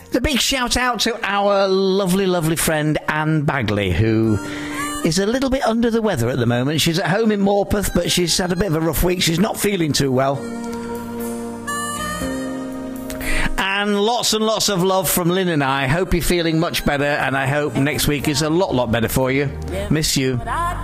A big shout out to our lovely, lovely friend Anne Bagley, who is a little bit under the weather at the moment. She's at home in Morpeth, but she's had a bit of a rough week. She's not feeling too well. And lots of love from Lynn and I. Hope you're feeling much better, and I hope next week is a lot better for you. Miss you.